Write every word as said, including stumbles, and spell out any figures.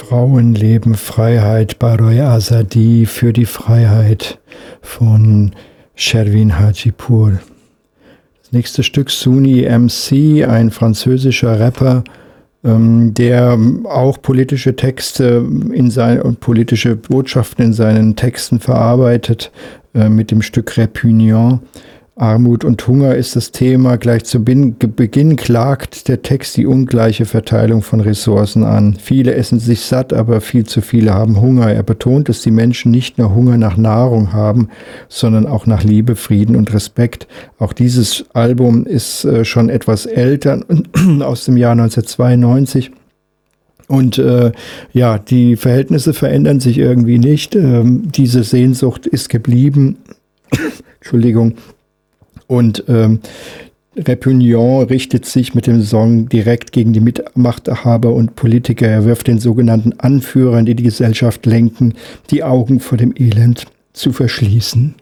Frauenleben, Freiheit, Baroy Azadi, für die Freiheit von Shervin Hajipur. Das nächste Stück Sunni M C, ein französischer Rapper, ähm, der auch politische Texte in seine, und politische Botschaften in seinen Texten verarbeitet, äh, mit dem Stück Répugnant. Armut und Hunger ist das Thema. Gleich zu Beginn klagt der Text die ungleiche Verteilung von Ressourcen an. Viele essen sich satt, aber viel zu viele haben Hunger. Er betont, dass die Menschen nicht nur Hunger nach Nahrung haben, sondern auch nach Liebe, Frieden und Respekt. Auch dieses Album ist äh, schon etwas älter, aus dem Jahr neunzehnhundertzweiundneunzig. Und äh, ja, die Verhältnisse verändern sich irgendwie nicht. Ähm, diese Sehnsucht ist geblieben. Entschuldigung. Und ähm, Répugnant richtet sich mit dem Song direkt gegen die Machthaber und Politiker. Er wirft den sogenannten Anführern, die die Gesellschaft lenken, die Augen vor dem Elend zu verschließen.